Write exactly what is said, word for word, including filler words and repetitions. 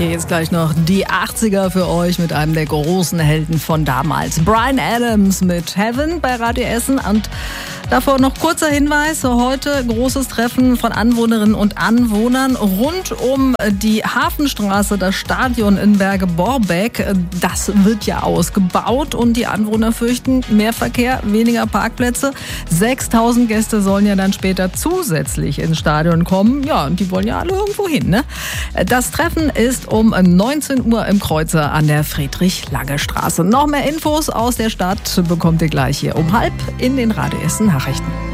Hier jetzt gleich noch die achtziger für euch mit einem der großen Helden von damals. Bryan Adams mit Heaven bei Radio Essen. Und davor noch kurzer Hinweis. Heute großes Treffen von Anwohnerinnen und Anwohnern rund um die Hafenstraße, das Stadion in Berge-Borbeck. Das wird ja ausgebaut und die Anwohner fürchten mehr Verkehr, weniger Parkplätze. sechstausend Gäste sollen ja dann später zusätzlich ins Stadion kommen. Ja, und die wollen ja alle irgendwo hin, ne? Das Treffen ist um neunzehn Uhr im Kreuzer an der Friedrich-Lange-Straße. Noch mehr Infos aus der Stadt bekommt ihr gleich hier um halb in den Radio Essen Nachrichten.